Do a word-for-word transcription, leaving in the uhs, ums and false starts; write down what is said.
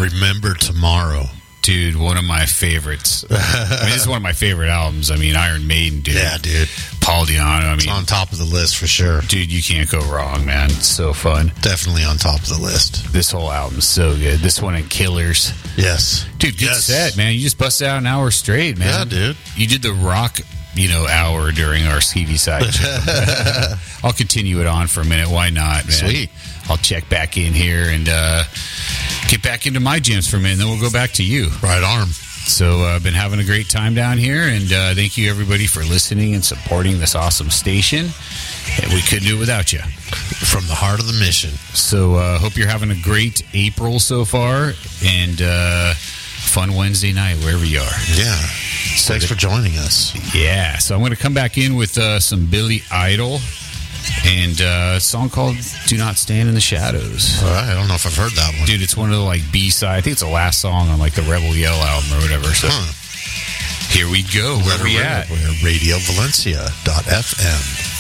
Remember Tomorrow. Dude, one of my favorites. I mean, this is one of my favorite albums. I mean, Iron Maiden, dude. Yeah, dude. Paul Di'Anno. I mean, it's on top of the list for sure. Dude, you can't go wrong, man. It's so fun. Definitely on top of the list. This whole album's so good. This one and Killers. Yes. Dude, good yes. set, man. You just busted out an hour straight, man. Yeah, dude. You did the rock, you know, hour during our Skeevy side show. I'll continue it on for a minute. Why not, man? Sweet. I'll check back in here and uh, get back into my jams for a minute, and then we'll go back to you. Right arm. So I've uh, been having a great time down here, and uh, thank you, everybody, for listening and supporting this awesome station. And we couldn't do it without you. From the heart of the mission. So I uh, hope you're having a great April so far, and uh, fun Wednesday night, wherever you are. Yeah. So Thanks that, for joining us. Yeah. So I'm going to come back in with uh, some Billy Idol. And uh, a song called Do Not Stand in the Shadows. All right, I don't know if I've heard that one. Dude, it's one of the like B-side. I think it's the last song on like the Rebel Yell album or whatever. So huh. Here we go. Where are we at? We're radio valencia dot f m.